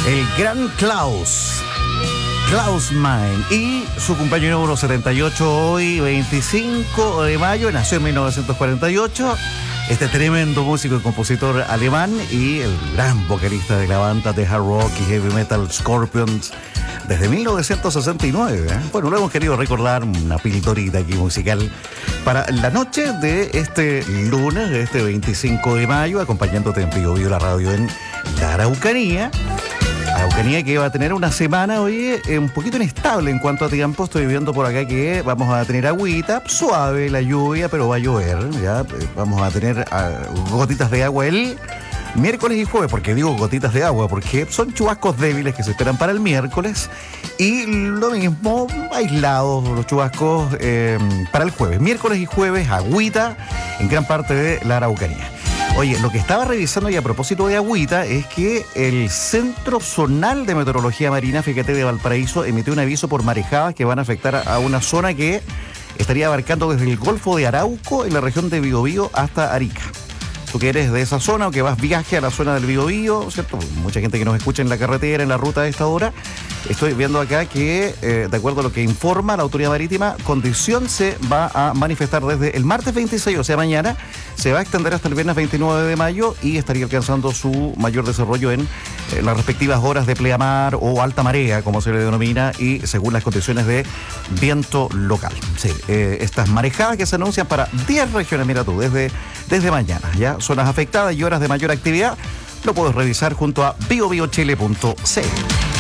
El gran Klaus Meine, y su compañero número 78 hoy, 25 de mayo, nació en 1948. Este tremendo músico y compositor alemán y el gran vocalista de la banda de hard rock y heavy metal Scorpions desde 1969. Bueno, lo hemos querido recordar, una pildorita aquí musical para la noche de este lunes, de este 25 de mayo, acompañándote en Pío Pío la radio en la Araucanía. Araucanía que va a tener una semana, oye, un poquito inestable en cuanto a tiempo. Estoy viendo por acá que vamos a tener agüita, suave la lluvia, pero va a llover, ¿ya? Vamos a tener gotitas de agua el miércoles y jueves. ¿Por qué digo gotitas de agua? Porque son chubascos débiles que se esperan para el miércoles y lo mismo, aislados los chubascos para el jueves. Miércoles y jueves, agüita en gran parte de la Araucanía. Oye, lo que estaba revisando y a propósito de agüita es que el Centro Zonal de Meteorología Marina, fíjate, de Valparaíso, emitió un aviso por marejadas que van a afectar a una zona que estaría abarcando desde el Golfo de Arauco en la región de Biobío hasta Arica. Tú que eres de esa zona o que vas viaje a la zona del Biobío, ¿cierto? Mucha gente que nos escucha en la carretera, en la ruta de esta hora. Estoy viendo acá que, de acuerdo a lo que informa la Autoridad Marítima, condición se va a manifestar desde el martes 26, o sea, mañana, se va a extender hasta el viernes 29 de mayo y estaría alcanzando su mayor desarrollo en las respectivas horas de pleamar o alta marea, como se le denomina, y según las condiciones de viento local. Sí, estas marejadas que se anuncian para 10 regiones, mira tú, desde mañana, ya, zonas afectadas y horas de mayor actividad, lo puedes revisar junto a biobiochile.cl.